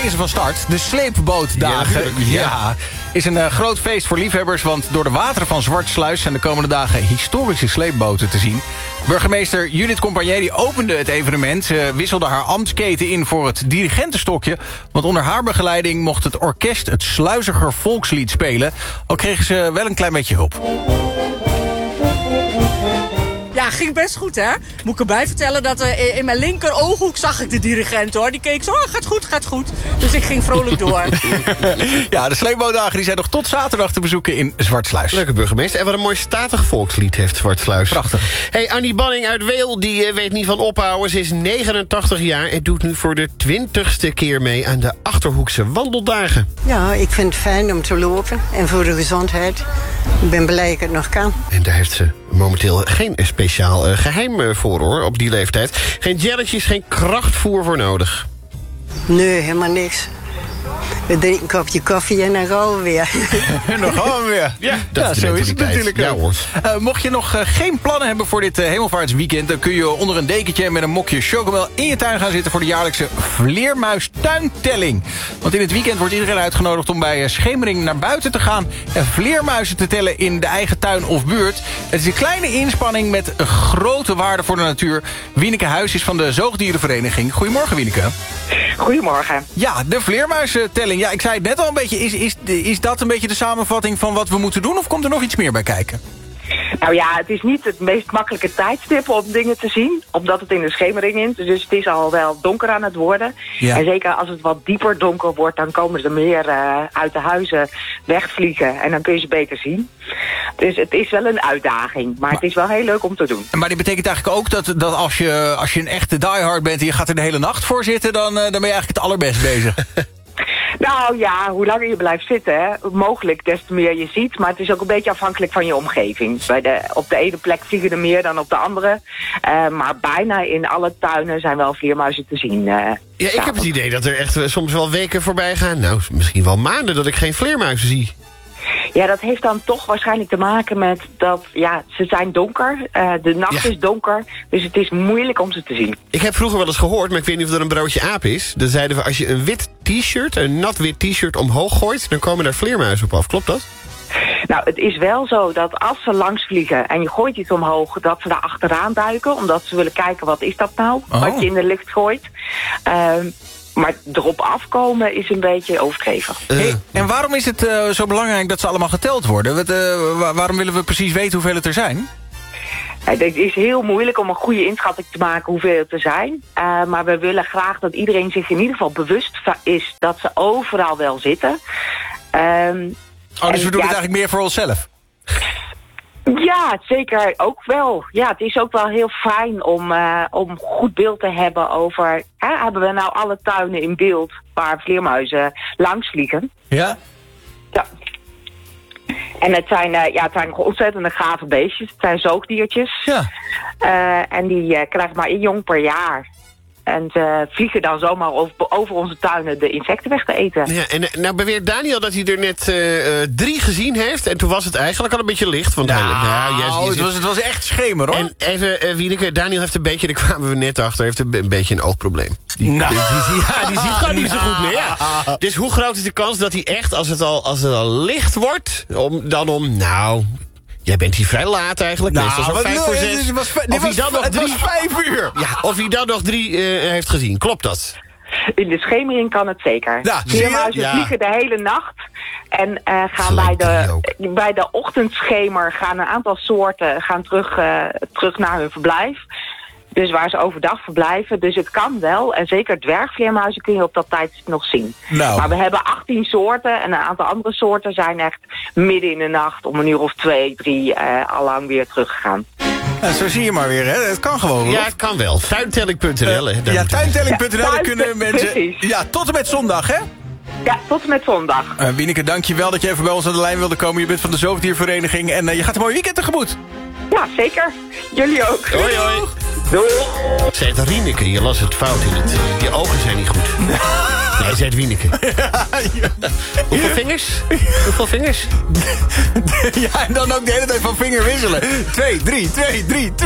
Is van start. De sleepbootdagen. Ja, is een groot feest voor liefhebbers, want door de wateren van Zwartsluis zijn de komende dagen historische sleepboten te zien. Burgemeester Judith Compagnie opende het evenement. Ze wisselde haar ambtsketen in voor het dirigentenstokje, want onder haar begeleiding mocht het orkest het Sluiziger Volkslied spelen. Al kregen ze wel een klein beetje hulp. Ja, ging best goed, hè? Moet ik erbij vertellen dat in mijn linker ooghoek zag ik de dirigent, hoor. Die keek zo, gaat goed. Dus ik ging vrolijk door. Ja, de sleepbootdagen die zijn nog tot zaterdag te bezoeken in Zwartsluis. Leuke burgemeester. En wat een mooi statig volkslied heeft Zwartsluis. Prachtig. Hey, Annie Banning uit Weel, die weet niet van ophouden. Ze is 89 jaar en doet nu voor de 20ste keer mee aan de Achterhoekse wandeldagen. Ja, ik vind het fijn om te lopen en voor de gezondheid. Ik ben blij dat ik het nog kan. En daar heeft ze momenteel geen speciaal geheim voor, hoor, op die leeftijd. Geen jelletjes, geen krachtvoer voor nodig. Nee, helemaal niks. We drinken een kopje koffie en dan gaan we weer. En dan gaan we weer. Ja, zo is het natuurlijk. Ja, hoor. Mocht je nog geen plannen hebben voor dit hemelvaartsweekend, dan kun je onder een dekentje met een mokje chocomel in je tuin gaan zitten voor de jaarlijkse vleermuistuintelling. Want in het weekend wordt iedereen uitgenodigd om bij schemering naar buiten te gaan en vleermuizen te tellen in de eigen tuin of buurt. Het is een kleine inspanning met een grote waarde voor de natuur. Wieneke Huis is van de Zoogdierenvereniging. Goedemorgen, Wieneke. Goedemorgen. Ja, de vleermuizentelling. Ja, ik zei het net al een beetje. Is dat een beetje de samenvatting van wat we moeten doen? Of komt er nog iets meer bij kijken? Nou ja, het is niet het meest makkelijke tijdstip om dingen te zien. Omdat het in de schemering is. Dus het is al wel donker aan het worden. Ja. En zeker als het wat dieper donker wordt, dan komen ze meer uit de huizen wegvliegen. En dan kun je ze beter zien. Dus het is wel een uitdaging. Maar het is wel heel leuk om te doen. Maar dit betekent eigenlijk ook dat als je een echte diehard bent en je gaat er de hele nacht voor zitten, dan ben je eigenlijk het allerbest bezig. Nou ja, hoe langer je blijft zitten, hè, mogelijk des te meer je ziet. Maar het is ook een beetje afhankelijk van je omgeving. Op de ene plek vliegen er meer dan op de andere. Maar bijna in alle tuinen zijn wel vleermuizen te zien. Ja, ik heb het idee dat er echt soms wel weken voorbij gaan. Nou, misschien wel maanden dat ik geen vleermuizen zie. Ja, dat heeft dan toch waarschijnlijk te maken met dat, ja, ze zijn donker. De nacht is donker, dus het is moeilijk om ze te zien. Ik heb vroeger wel eens gehoord, maar ik weet niet of dat een broodje aap is. Dan zeiden we, als je een wit t-shirt, een nat wit t-shirt omhoog gooit, dan komen daar vleermuizen op af. Klopt dat? Nou, het is wel zo dat als ze langs vliegen en je gooit iets omhoog, dat ze daar achteraan duiken, omdat ze willen kijken, wat is dat nou, wat je in de lucht gooit. Maar erop afkomen is een beetje overdreven. Hey, en waarom is het zo belangrijk dat ze allemaal geteld worden? Waarom willen we precies weten hoeveel het er zijn? Het is heel moeilijk om een goede inschatting te maken hoeveel het er zijn. Maar we willen graag dat iedereen zich in ieder geval bewust is dat ze overal wel zitten. Dus we doen het eigenlijk meer voor onszelf? Ja, zeker ook wel. Ja, het is ook wel heel fijn om goed beeld te hebben over... hebben we nou alle tuinen in beeld waar vleermuizen langs vliegen? Ja. Ja. En het zijn ontzettende gave beestjes. Het zijn zoogdiertjes. Ja. En die krijgen maar 1 jong per jaar. En ze vliegen dan zomaar over onze tuinen de insecten weg te eten. Ja, en nou beweert Daniel dat hij er net 3 gezien heeft. En toen was het eigenlijk al een beetje licht. Want het was echt schemer, hoor. En even, Wieneke, Daniel heeft een beetje, daar kwamen we net achter, heeft een beetje een oogprobleem. Die ziet gewoon niet zo goed meer. Ja. Dus hoe groot is de kans dat hij echt, als het al licht wordt, nou... Jij bent hier vrij laat eigenlijk. Meestal zo'n 5 voor 6. Het was 5 uur. Ja, of hij dan nog 3 heeft gezien. Klopt dat? In de schemering kan het zeker. Ja, vleermuizen vliegen de hele nacht. En gaan bij de ochtendschemer gaan een aantal soorten terug naar hun verblijf. Dus waar ze overdag verblijven. Dus het kan wel. En zeker dwergvleermuizen kun je op dat tijdstip nog zien. Nou. Maar we hebben 18 soorten. En een aantal andere soorten zijn echt midden in de nacht om 1 uur of 2, 3 allang weer teruggegaan. Ja, zo zie je maar weer, hè. Het kan gewoon. Ja, het kan wel. Tuintelling.nl. Ja, tuintelling.nl kunnen mensen... Precies. Ja, tot en met zondag, hè? Ja, tot en met zondag. Wieneke, dank je wel dat je even bij ons aan de lijn wilde komen. Je bent van de Zoogdiervereniging en je gaat een mooi weekend tegemoet. Ja, zeker. Jullie ook. Hoi, hoi. Doei. Zei het Rieneke, je las het fout in het... Je ogen zijn niet goed. Nee, zei het Wieneke. Hoeveel vingers? Hoeveel vingers? Ja, en dan ook de hele tijd van vinger wisselen. 2, 3, 2, 3, 2.